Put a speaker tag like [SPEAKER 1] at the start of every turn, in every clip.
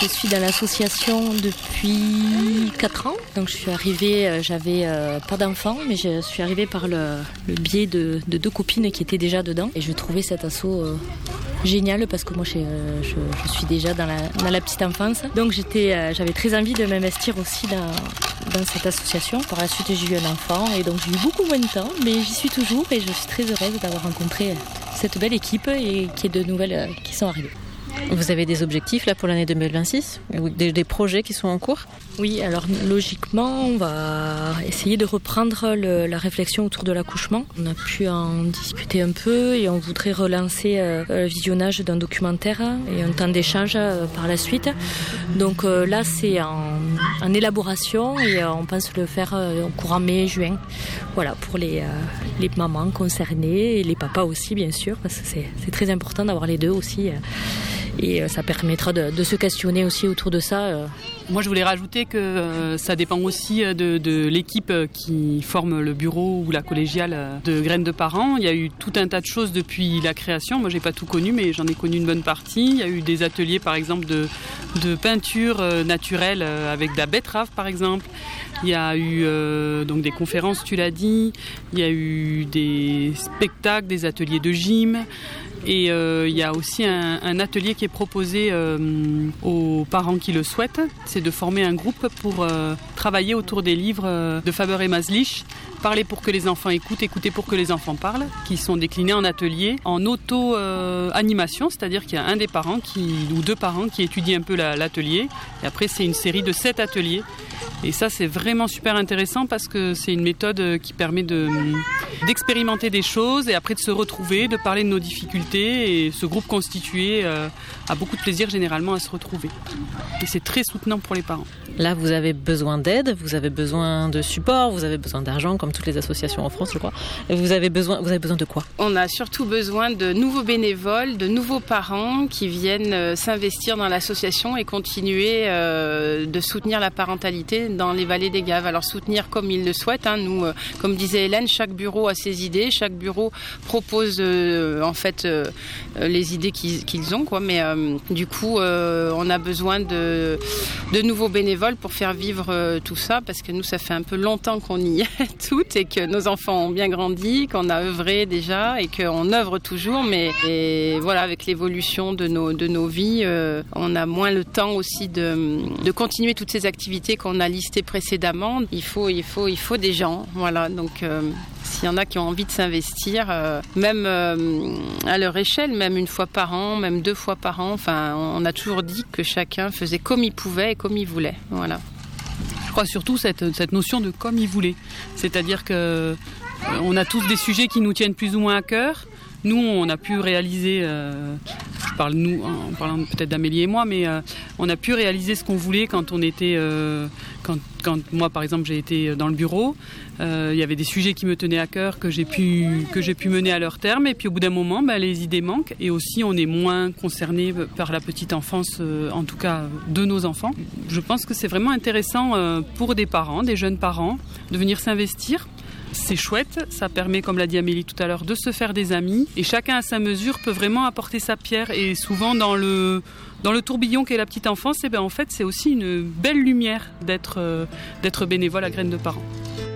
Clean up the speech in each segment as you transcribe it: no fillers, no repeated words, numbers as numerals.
[SPEAKER 1] Je suis dans l'association depuis 4 ans. Donc je suis arrivée, j'avais pas d'enfants, mais je suis arrivée par le biais de 2 copines qui étaient déjà dedans. Et je trouvais cet asso génial parce que moi je suis déjà dans la petite enfance. Donc j'avais très envie de m'investir aussi dans cette association. Par la suite j'ai eu un enfant et donc j'ai eu beaucoup moins de temps, mais j'y suis toujours et je suis très heureuse d'avoir rencontré cette belle équipe et qu'il y ait de nouvelles qui sont arrivées.
[SPEAKER 2] Vous avez des objectifs là pour l'année 2026 ? Des projets qui sont en cours ?
[SPEAKER 1] Oui, alors logiquement, on va essayer de reprendre la réflexion autour de l'accouchement. On a pu en discuter un peu et on voudrait relancer le visionnage d'un documentaire et un temps d'échange par la suite. Donc là, c'est en élaboration et on pense le faire au courant mai-juin. Voilà, pour les mamans concernées et les papas aussi, bien sûr, parce que c'est très important d'avoir les deux aussi. Et ça permettra de se questionner aussi autour de ça.
[SPEAKER 3] Moi, je voulais rajouter que ça dépend aussi de l'équipe qui forme le bureau ou la collégiale de Graines de Parents. Il y a eu tout un tas de choses depuis la création. Moi, j'ai pas tout connu, mais j'en ai connu une bonne partie. Il y a eu des ateliers, par exemple, de peinture naturelle avec de la betterave, par exemple. Il y a eu donc des conférences, tu l'as dit. Il y a eu des spectacles, des ateliers de gym. Et il y a aussi un atelier qui est proposé aux parents qui le souhaitent. C'est de former un groupe pour travailler autour des livres de Faber et Maslich. Parler pour que les enfants écoutent, écouter pour que les enfants parlent, qui sont déclinés en ateliers, en auto-animation, c'est-à-dire qu'il y a un des parents ou 2 parents qui étudient un peu l'atelier. Et après, c'est une série de 7 ateliers. Et ça, c'est vraiment super intéressant parce que c'est une méthode qui permet d'expérimenter des choses et après de se retrouver, de parler de nos difficultés. Et ce groupe constitué a beaucoup de plaisir généralement à se retrouver. Et c'est très soutenant pour les parents.
[SPEAKER 2] Là, vous avez besoin d'aide, vous avez besoin de support, vous avez besoin d'argent, comme toutes les associations en France, je crois. Et vous avez besoin de quoi ?
[SPEAKER 4] On a surtout besoin de nouveaux bénévoles, de nouveaux parents qui viennent s'investir dans l'association et continuer de soutenir la parentalité dans les vallées des Gaves. Alors soutenir comme ils le souhaitent. Nous, comme disait Hélène, chaque bureau a ses idées, chaque bureau propose les idées qu'ils ont, quoi. Mais du coup, on a besoin de nouveaux bénévoles pour faire vivre tout ça, parce que nous, ça fait un peu longtemps qu'on y est toutes et que nos enfants ont bien grandi, qu'on a œuvré déjà et qu'on œuvre toujours, mais voilà, avec l'évolution de nos vies, on a moins le temps aussi de continuer toutes ces activités qu'on a listées précédemment. Il faut des gens, voilà, donc s'il y en a qui ont envie de s'investir, même à leur échelle, même 1 fois par an, même 2 fois par an, enfin, on a toujours dit que chacun faisait comme il pouvait et comme il voulait, voilà.
[SPEAKER 3] Je crois surtout cette notion de comme il voulait, c'est-à-dire que on a tous des sujets qui nous tiennent plus ou moins à cœur. Nous, on a pu réaliser, je parle nous, en parlant peut-être d'Amélie et moi, mais on a pu réaliser ce qu'on voulait quand on était, quand moi par exemple j'ai été dans le bureau. Il y avait des sujets qui me tenaient à cœur que j'ai pu mener à leur terme, et puis au bout d'un moment, les idées manquent, et aussi on est moins concerné par la petite enfance, en tout cas de nos enfants. Je pense que c'est vraiment intéressant pour des parents, des jeunes parents, de venir s'investir. C'est chouette, ça permet, comme l'a dit Amélie tout à l'heure, de se faire des amis, et chacun à sa mesure peut vraiment apporter sa pierre. Et souvent dans le tourbillon qu'est la petite enfance, en fait c'est aussi une belle lumière d'être bénévole à Graines de Parents.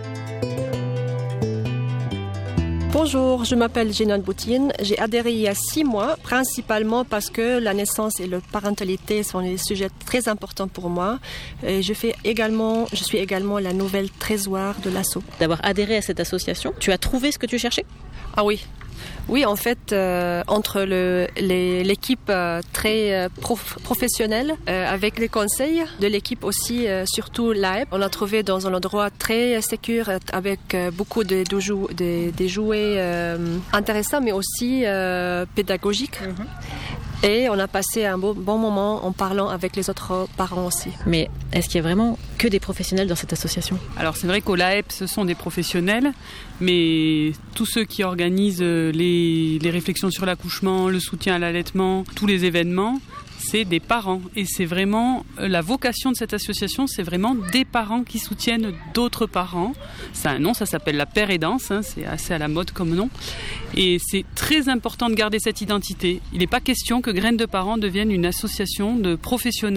[SPEAKER 5] Bonjour, je m'appelle Génone Boutine. J'ai adhéré il y a 6 mois, principalement parce que la naissance et la parentalité sont des sujets très importants pour moi. Et je suis également la nouvelle trésorière de l'asso.
[SPEAKER 2] D'avoir adhéré à cette association, tu as trouvé ce que tu cherchais ?
[SPEAKER 5] Ah oui. Oui, en fait, entre l'équipe très professionnelle, avec les conseils de l'équipe aussi, surtout l'AEP, on a trouvé dans un endroit très sécure avec beaucoup de jouets intéressants, mais aussi pédagogiques. Et on a passé un bon moment en parlant avec les autres parents aussi.
[SPEAKER 2] Mais est-ce qu'il y a vraiment que des professionnels dans cette association ?
[SPEAKER 3] Alors c'est vrai qu'au LAEP, ce sont des professionnels, mais tous ceux qui organisent les réflexions sur l'accouchement, le soutien à l'allaitement, tous les événements, c'est des parents. Et c'est vraiment la vocation de cette association, c'est vraiment des parents qui soutiennent d'autres parents. Ça a un nom, ça s'appelle la pérédance, c'est assez à la mode comme nom. Et c'est très important de garder cette identité. Il n'est pas question que Graines de Parents devienne une association de professionnels